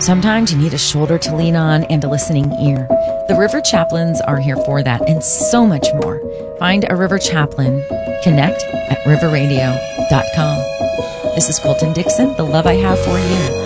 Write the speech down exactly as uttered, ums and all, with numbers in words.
Sometimes you need a shoulder to lean on and a listening ear. The River Chaplains are here for that and so much more. Find a River Chaplain. Connect at river radio dot com. This is Colton Dixon, the love I have for you.